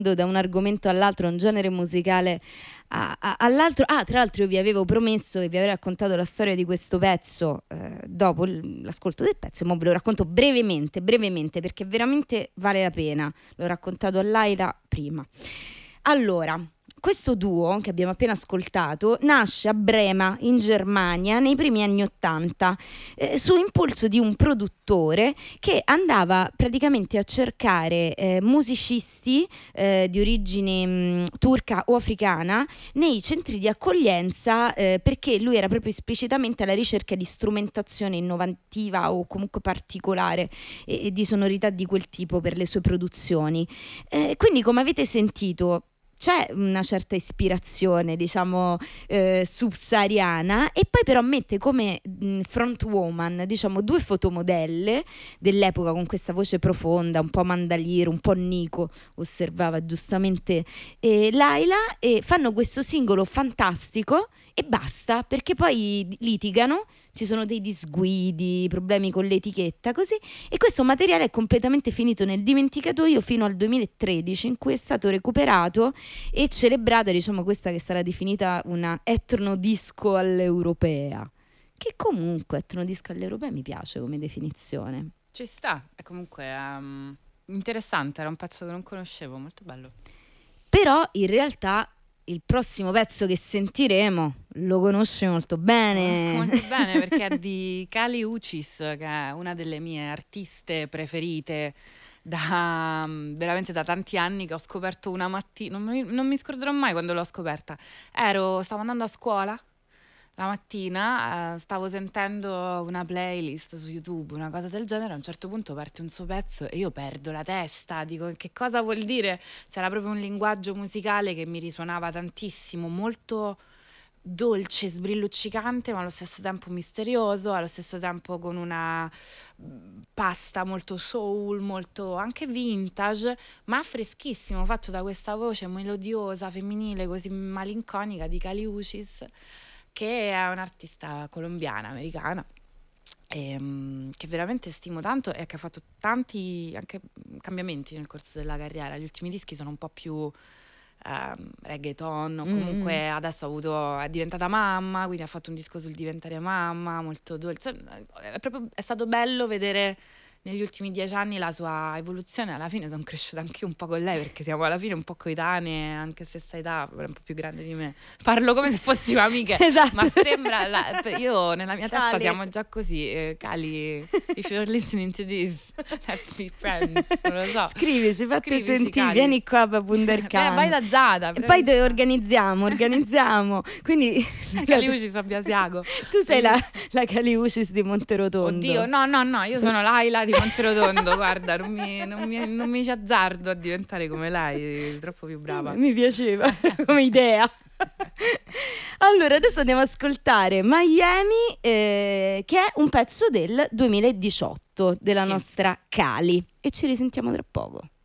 da un argomento all'altro, un genere musicale all'altro. Tra l'altro io vi avevo promesso che vi avrei raccontato la storia di questo pezzo dopo l'ascolto del pezzo, e mo ve lo racconto brevemente, perché veramente vale la pena. L'ho raccontato a Laila prima. Allora, questo duo che abbiamo appena ascoltato nasce a Brema, in Germania, nei primi anni '80, su impulso di un produttore che andava praticamente a cercare musicisti di origine turca o africana nei centri di accoglienza, perché lui era proprio esplicitamente alla ricerca di strumentazione innovativa o comunque particolare e di sonorità di quel tipo per le sue produzioni. Quindi, come avete sentito, c'è una certa ispirazione, diciamo, subsahariana, e poi però mette come front woman, diciamo, due fotomodelle dell'epoca con questa voce profonda, un po' Mandaliero, un po' Nico, osservava giustamente Laila, e fanno questo singolo fantastico e basta, perché poi litigano, ci sono dei disguidi, problemi con l'etichetta, così, e questo materiale è completamente finito nel dimenticatoio fino al 2013, in cui è stato recuperato e celebrata, diciamo, questa che sarà definita una etnodisco all'europea, che comunque etnodisco all'europea mi piace come definizione. Ci sta, è comunque interessante, era un pezzo che non conoscevo, molto bello. Però in realtà il prossimo pezzo che sentiremo lo conosci molto bene. Lo conosco molto bene perché è di Kali Uchis, che è una delle mie artiste preferite veramente da tanti anni, che ho scoperto una mattina, non mi scorderò mai quando l'ho scoperta. Stavo andando a scuola la mattina, stavo sentendo una playlist su YouTube, una cosa del genere, a un certo punto parte un suo pezzo e io perdo la testa, dico che cosa vuol dire? C'era proprio un linguaggio musicale che mi risuonava tantissimo, molto dolce, sbrilluccicante, ma allo stesso tempo misterioso, allo stesso tempo con una pasta molto soul, molto anche vintage, ma freschissimo, fatto da questa voce melodiosa, femminile, così malinconica di Kali Uchis, che è un'artista colombiana, americana, che veramente stimo tanto e che ha fatto tanti anche cambiamenti nel corso della carriera. Gli ultimi dischi sono un po' più reggaeton, o comunque adesso è diventata mamma, quindi ha fatto un disco sul diventare mamma, molto dolce. È stato bello vedere negli ultimi 10 anni la sua evoluzione. Alla fine sono cresciuta anche un po' con lei, perché siamo alla fine un po' coetanee, anche stessa età, è un po' più grande di me. Parlo come se fossimo amiche, Esatto. ma sembra io nella mia testa siamo già così. Kali, if you're listening to this, let's be friends. Non lo so. Scrivici, fatti sentire, vieni qua a Wunderkamp. Vai da Giada. E poi organizziamo. Quindi Kali Uchis a Biasiago. Tu sei la Kali Uchis di Monterotondo. Oddio, no, io sono Laila di Monterotondo. Guarda, non mi ci azzardo a diventare come lei, troppo più brava. Mi piaceva come idea. Allora, adesso andiamo ad ascoltare Miami, che è un pezzo del 2018 della nostra Kali, e ci risentiamo tra poco.